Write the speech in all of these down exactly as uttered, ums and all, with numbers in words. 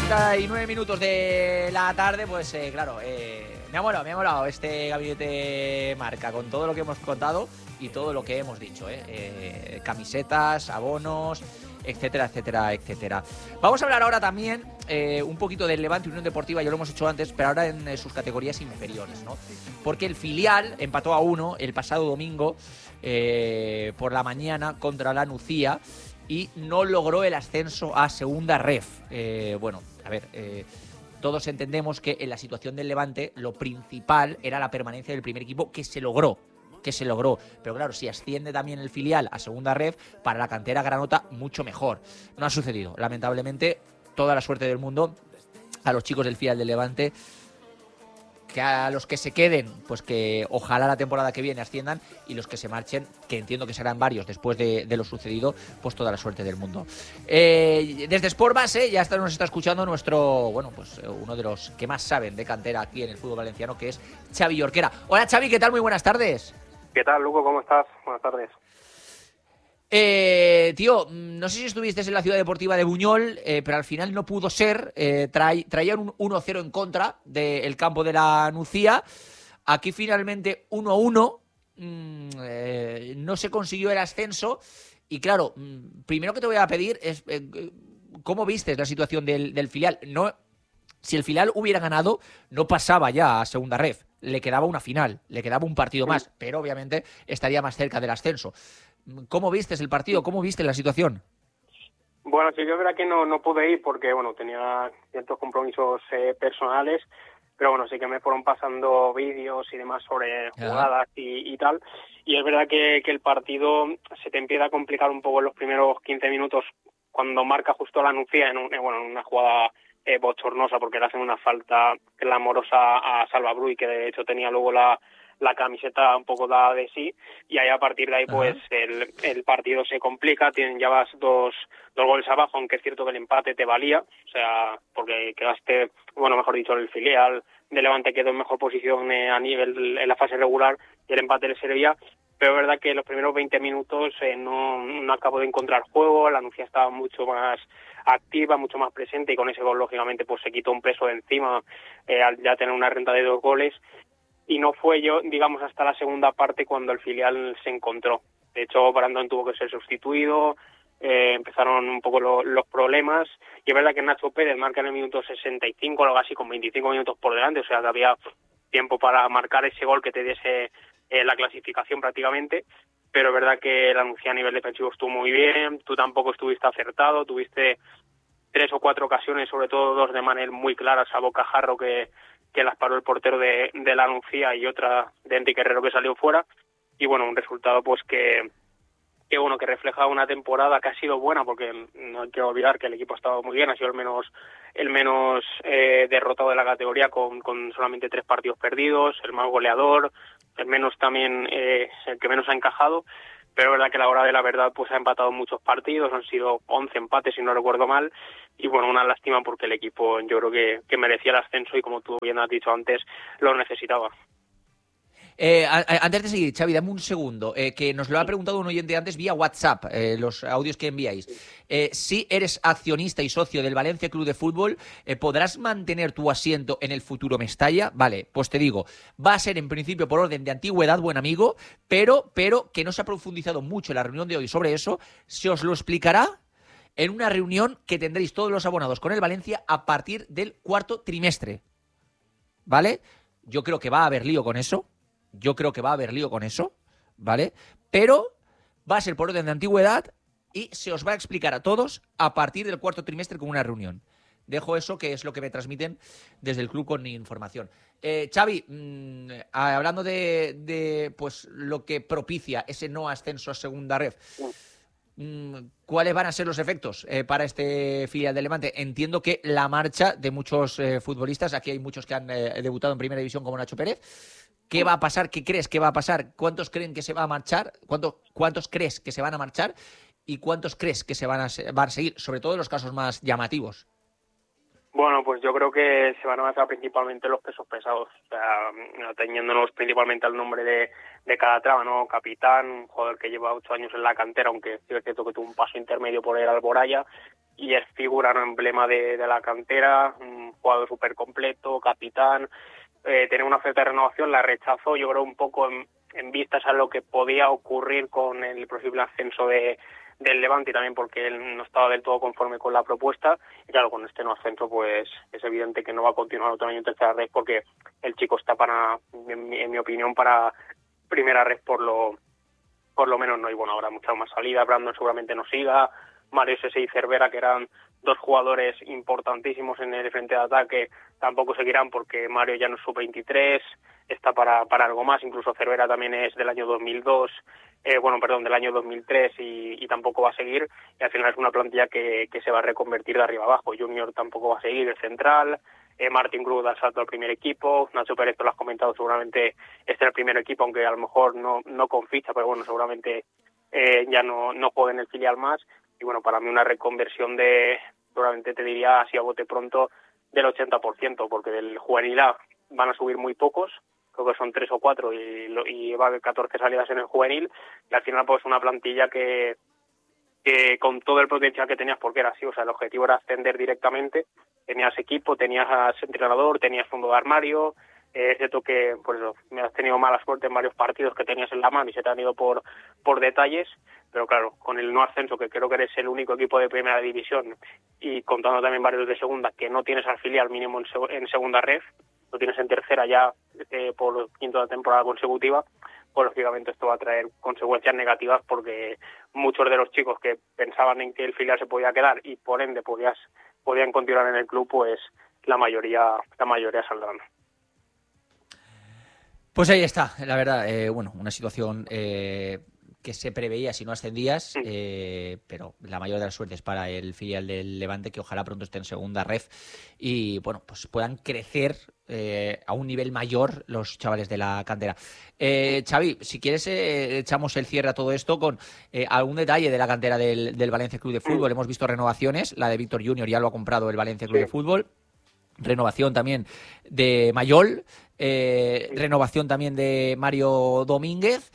cuarenta y nueve minutos de la tarde, pues eh, claro, eh, me ha molado, me ha molado este gabinete marca con todo lo que hemos contado y todo lo que hemos dicho, eh, eh, camisetas, abonos, etcétera, etcétera, etcétera. Vamos a hablar ahora también eh, un poquito del Levante Unión Deportiva, ya lo hemos hecho antes, pero ahora en eh, sus categorías inferiores, ¿no? Porque el filial empató a uno el pasado domingo eh, por la mañana contra la Nucía y no logró el ascenso a segunda ref. Eh, bueno, a ver, eh, todos entendemos que en la situación del Levante lo principal era la permanencia del primer equipo, que se logró, que se logró. Pero claro, si asciende también el filial a segunda ref, para la cantera granota mucho mejor. No ha sucedido, lamentablemente. Toda la suerte del mundo a los chicos del filial del Levante, que a los que se queden, pues que ojalá la temporada que viene asciendan, y los que se marchen, que entiendo que serán varios después de, de lo sucedido, pues toda la suerte del mundo. Eh, desde Sport Base ya está, nos está escuchando nuestro, bueno, pues uno de los que más saben de cantera aquí en el fútbol valenciano, que es Xavi Yorquera. Hola Xavi, ¿qué tal? Muy buenas tardes. ¿Qué tal, Luco? ¿Cómo estás? Buenas tardes. Eh, tío, no sé si estuviste en la Ciudad Deportiva de Buñol, eh, pero al final no pudo ser. Eh, traí, traían un uno cero en contra del campo de la Nucía. Aquí finalmente uno a uno. Mm, eh, no se consiguió el ascenso. Y claro, mm, primero que te voy a pedir es eh, ¿cómo viste la situación del, del filial? No, si el filial hubiera ganado, no pasaba ya a segunda ref. Le quedaba una final, le quedaba un partido más, pero obviamente estaría más cerca del ascenso. ¿Cómo viste el partido? ¿Cómo viste la situación? Bueno, sí, yo creo que no, no pude ir porque, bueno, tenía ciertos compromisos eh, personales, pero bueno, sí que me fueron pasando vídeos y demás sobre jugadas y, y tal, y es verdad que, que el partido se te empieza a complicar un poco en los primeros quince minutos cuando marca justo la Nucía en, un, en, bueno, en una jugada eh, bochornosa, porque le hacen una falta clamorosa a Salva Bruy, que de hecho tenía luego la la camiseta un poco dada de sí, y ahí a partir de ahí pues el, el partido se complica, tienen ya vas dos, dos goles abajo, aunque es cierto que el empate te valía, o sea, porque quedaste, bueno, mejor dicho, el filial de Levante quedó en mejor posición eh, a nivel en la fase regular y el empate le servía, pero es verdad que los primeros veinte minutos eh, no, no acabó de encontrar juego, la Nucía estaba mucho más activa, mucho más presente, y con ese gol lógicamente pues se quitó un peso de encima eh, al ya tener una renta de dos goles. Y no fue yo, digamos, hasta la segunda parte cuando el filial se encontró. De hecho, Brandon tuvo que ser sustituido, eh, empezaron un poco lo, los problemas, y es verdad que Nacho Pérez marca en el minuto sesenta y cinco, algo así, con veinticinco minutos por delante, o sea que había tiempo para marcar ese gol que te diese eh, la clasificación prácticamente, pero es verdad que la Nucía a nivel defensivo estuvo muy bien, tú tampoco estuviste acertado, tuviste tres o cuatro ocasiones, sobre todo dos de Manel muy claras a bocajarro que que las paró el portero de, de la Nucía, y otra de Enrique Herrero que salió fuera, y bueno, un resultado pues que, que bueno, que refleja una temporada que ha sido buena, porque no hay que olvidar que el equipo ha estado muy bien, ha sido el menos el menos eh, derrotado de la categoría con, con solamente tres partidos perdidos, el más goleador, el menos también, eh, el que menos ha encajado, pero es verdad que a la hora de la verdad pues ha empatado muchos partidos, han sido once empates si no recuerdo mal, y bueno, una lástima porque el equipo yo creo que, que merecía el ascenso y, como tú bien has dicho antes, lo necesitaba. Eh, a, a, antes de seguir, Xavi, dame un segundo, eh, que nos lo ha preguntado un oyente antes vía WhatsApp, eh, los audios que enviáis. Eh, si eres accionista y socio del Valencia Club de Fútbol, eh, ¿podrás mantener tu asiento en el futuro Mestalla? Vale, pues te digo, va a ser en principio por orden de antigüedad, buen amigo, pero, pero que no se ha profundizado mucho en la reunión de hoy sobre eso. Se os lo explicará en una reunión que tendréis todos los abonados con el Valencia a partir del cuarto trimestre. ¿Vale? Yo creo que va a haber lío con eso. Yo creo que va a haber lío con eso, ¿vale? Pero va a ser por orden de antigüedad y se os va a explicar a todos a partir del cuarto trimestre con una reunión. Dejo eso, que es lo que me transmiten desde el club con información. Eh, Xavi, mmm, hablando de, de pues lo que propicia ese no ascenso a segunda ref, mmm, ¿cuáles van a ser los efectos eh, para este filial de Levante? Entiendo que la marcha de muchos eh, futbolistas, aquí hay muchos que han eh, debutado en primera división como Nacho Pérez. ¿Qué va a pasar? ¿Qué crees que va a pasar? ¿Cuántos creen que se va a marchar? ¿Cuántos, cuántos crees que se van a marchar? ¿Y cuántos crees que se van a, van a seguir? Sobre todo en los casos más llamativos. Bueno, pues yo creo que se van a basar principalmente en los pesos pesados, o sea, ateniéndonos principalmente al nombre de, de Calatrava, ¿no? Capitán, un jugador que lleva ocho años en la cantera, aunque sí es cierto que tuvo un paso intermedio por el Alboraya, y es figura, ¿no? Emblema de, de la cantera, un jugador súper completo, capitán, eh, tenía una oferta de renovación, la rechazó, yo creo un poco en, en vistas a lo que podía ocurrir con el posible ascenso de del Levante y también porque él no estaba del todo conforme con la propuesta y claro, con este no ascenso pues es evidente que no va a continuar otro año en tercera red porque el chico está para, en mi, en mi opinión, para primera red por lo por lo menos no, y bueno, habrá muchas más salidas, Brandon seguramente no siga, Mario Sese y Cervera, que eran dos jugadores importantísimos en el frente de ataque, tampoco seguirán porque Mario ya no es sub veintitrés, está para, para algo más, incluso Cervera también es del año dos mil dos, eh, bueno, perdón, del año dos mil tres y, y tampoco va a seguir, y al final es una plantilla que, que se va a reconvertir de arriba abajo. Junior tampoco va a seguir, el central, eh, Martín Cruz da salto al primer equipo, Nacho Pérez, tú lo has comentado, seguramente este es el primer equipo, aunque a lo mejor no, no con ficha, pero bueno, seguramente eh, ya no, no juegue en el filial más, y bueno, para mí una reconversión de, seguramente te diría así a bote pronto, del ochenta por ciento, porque del juvenil A van a subir muy pocos, creo que son tres o cuatro y, y va a haber catorce salidas en el juvenil, y al final pues una plantilla que, que con todo el potencial que tenías, porque era así, o sea, el objetivo era ascender directamente, tenías equipo, tenías entrenador, tenías fondo de armario, eh, es cierto que pues eso, me has tenido mala suerte en varios partidos que tenías en la mano y se te han ido por, por detalles, pero claro, con el no ascenso, que creo que eres el único equipo de primera división y contando también varios de segunda, que no tienes al filial mínimo en, seg- en segunda red, lo tienes en tercera ya eh, por quinta temporada consecutiva, pues lógicamente esto va a traer consecuencias negativas porque muchos de los chicos que pensaban en que el filial se podía quedar y por ende podías, podían continuar en el club, pues la mayoría, la mayoría saldrán. Pues ahí está, la verdad, eh, bueno, una situación eh, que se preveía si no ascendías, eh, pero la mayor de las suertes para el filial del Levante, que ojalá pronto esté en segunda ref y bueno, pues puedan crecer eh, a un nivel mayor los chavales de la cantera. Eh, Xavi, si quieres eh, echamos el cierre a todo esto con eh, algún detalle de la cantera del, del Valencia Club de Fútbol. Hemos visto renovaciones, la de Víctor Junior ya lo ha comprado el Valencia Club Sí. de Fútbol. Renovación también de Mayol, eh, renovación también de Mario Domínguez.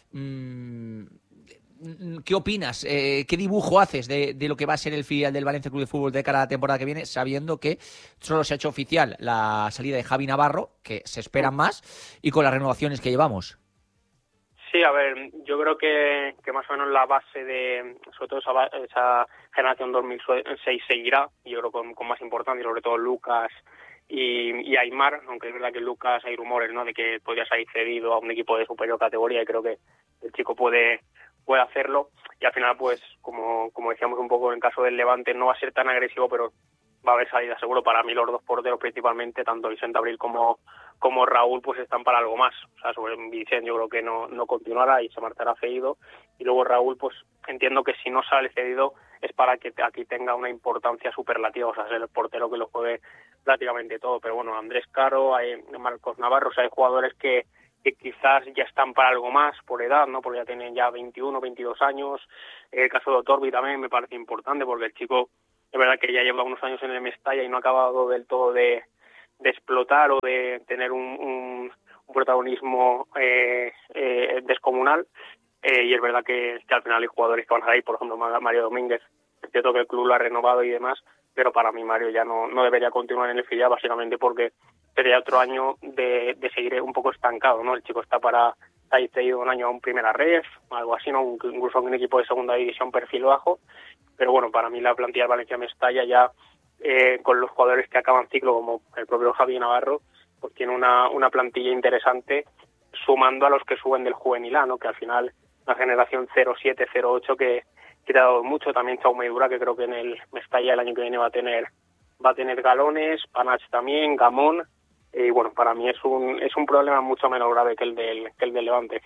Mm, ¿Qué opinas? Eh, ¿Qué dibujo haces de, de lo que va a ser el filial del Valencia Club de Fútbol de cara a la temporada que viene, sabiendo que solo se ha hecho oficial la salida de Javi Navarro, que se esperan más, y con las renovaciones que llevamos? Sí, a ver, yo creo que, que más o menos la base de, sobre todo esa, esa generación dos mil seis seguirá, yo creo con, con más importancia, sobre todo Lucas y, y Aimar, aunque es verdad que Lucas hay rumores, ¿no?, de que podría salir cedido a un equipo de superior categoría y creo que el chico puede puede hacerlo, y al final pues como como decíamos un poco en el caso del Levante no va a ser tan agresivo, pero va a haber salida seguro. Para mí los dos porteros principalmente, tanto Vicente Abril como como Raúl, pues están para algo más. O sea, sobre Vicente yo creo que no, no continuará y se marchará cedido, y luego Raúl, pues entiendo que si no sale cedido es para que aquí tenga una importancia superlativa, o sea, ser el portero que lo juegue prácticamente todo. Pero bueno, Andrés Caro, hay Marcos Navarro, o sea, hay jugadores que que quizás ya están para algo más por edad, ¿no?, porque ya tienen ya veintiuno, veintidós años. El caso de Otorbi también me parece importante porque el chico es verdad que ya lleva unos años en el Mestalla y no ha acabado del todo de, de explotar o de tener un, un, un protagonismo eh, eh, descomunal, eh, y es verdad que, que al final hay jugadores que van a salir, por ejemplo Mario Domínguez, es cierto que el club lo ha renovado y demás, pero para mí Mario ya no, no debería continuar en el filial, básicamente porque sería otro año de, de seguir un poco estancado, ¿no? El chico está para ha ido un año a un primera ref, algo así, ¿no?, incluso un equipo de segunda división perfil bajo, pero bueno, para mí la plantilla de Valencia Mestalla ya eh, con los jugadores que acaban ciclo, como el propio Javi Navarro, pues tiene una, una plantilla interesante, sumando a los que suben del juvenil A, ¿no?, que al final la generación cero siete, cero ocho que, que te ha dado mucho, también Jaume Dura, que creo que en el Mestalla el año que viene va a tener va a tener galones, Panach también, Gamón, y bueno, para mí es un es un problema mucho menos grave que el del que el del Levante.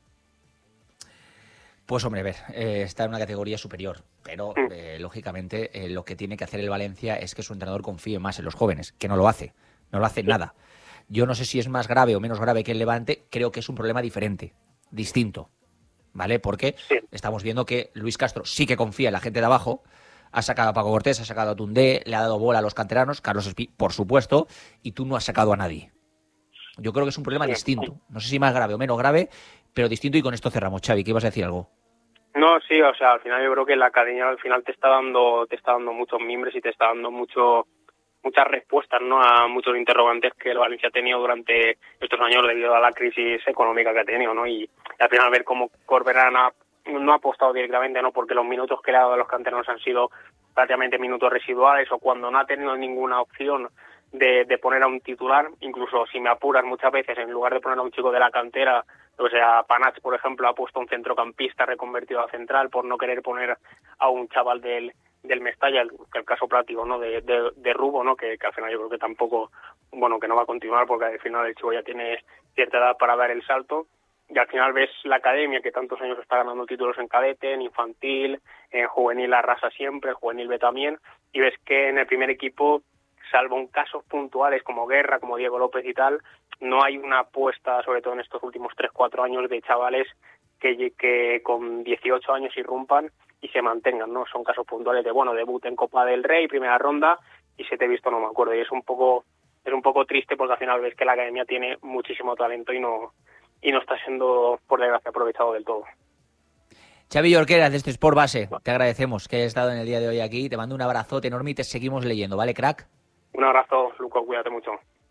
Pues hombre, a ver, eh, está en una categoría superior, pero Mm. eh, lógicamente eh, lo que tiene que hacer el Valencia es que su entrenador confíe más en los jóvenes, que no lo hace, no lo hace Sí. nada. Yo no sé si es más grave o menos grave que el Levante, creo que es un problema diferente, distinto, ¿vale? Porque Sí. estamos viendo que Luis Castro sí que confía en la gente de abajo, Ha sacado a Paco Cortés, ha sacado a Tundé, le ha dado bola a los canteranos, Carlos Espí, por supuesto, y tú no has sacado a nadie. Yo creo que es un problema distinto. No sé si más grave o menos grave, pero distinto, y con esto cerramos. Xavi, ¿qué ibas a decir algo? No, sí, o sea, al final yo creo que la academia al final te está dando te está dando muchos mimbres y te está dando mucho muchas respuestas, ¿no?, a muchos interrogantes que el Valencia ha tenido durante estos años debido a la crisis económica que ha tenido, ¿no? Y, y al final ver cómo Corberán ha, no ha apostado directamente, ¿no?, porque los minutos que le ha dado a los canteranos han sido prácticamente minutos residuales, o cuando no ha tenido ninguna opción de, de poner a un titular, incluso si me apuras muchas veces, en lugar de poner a un chico de la cantera, o sea, Panach, por ejemplo, ha puesto un centrocampista reconvertido a central por no querer poner a un chaval del del Mestalla, el, el caso práctico, ¿no?, de, de, de Rubo, ¿no?, que, que al final yo creo que tampoco, bueno, que no va a continuar porque al final el chico ya tiene cierta edad para dar el salto, y al final ves la academia que tantos años está ganando títulos en cadete, en infantil, en juvenil arrasa siempre, en juvenil ve también, y ves que en el primer equipo, salvo en casos puntuales como Guerra, como Diego López y tal, no hay una apuesta, sobre todo en estos últimos tres cuatro años, de chavales que, que con dieciocho años irrumpan y se mantengan, ¿no? Son casos puntuales de, bueno, debut en Copa del Rey, primera ronda, y si te he visto no me acuerdo, y es un poco es un poco triste porque al final ves que la academia tiene muchísimo talento y no y no está siendo, por desgracia, aprovechado del todo. Xavi Jorquera, de este Sport Base, te agradecemos que hayas estado en el día de hoy aquí, te mando un abrazote enorme y te seguimos leyendo, ¿vale, crack? Un abrazo, Luco, cuídate mucho.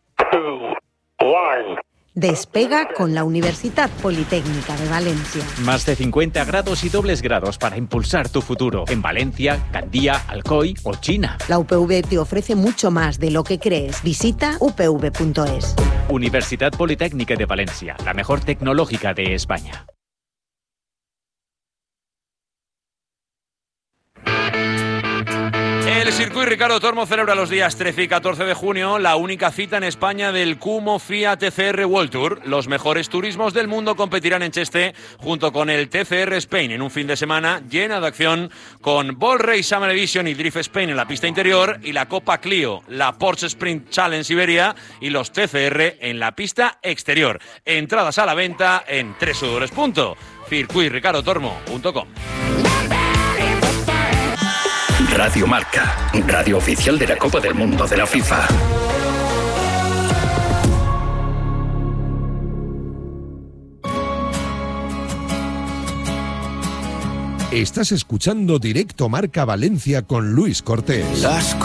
Despega con la Universitat Politécnica de Valencia. Más de cincuenta grados y dobles grados para impulsar tu futuro en Valencia, Gandía, Alcoy o China. La U P V te ofrece mucho más de lo que crees. Visita u p v punto es. Universidad Politécnica de Valencia, la mejor tecnológica de España. El Circuit Ricardo Tormo celebra los días trece y catorce de junio la única cita en España del Kumo F I A T C R World Tour. Los mejores turismos del mundo competirán en Cheste junto con el T C R Spain en un fin de semana llena de acción, con Ball Race Summer Edition y Drift Spain en la pista interior, y la Copa Clio, la Porsche Sprint Challenge Iberia y los T C R en la pista exterior. Entradas a la venta en doble u doble u doble u punto circuit ricardo tormo punto com. Radio Marca, radio oficial de la Copa del Mundo de la FIFA. Estás escuchando Directo Marca Valencia con Luis Cortés. Las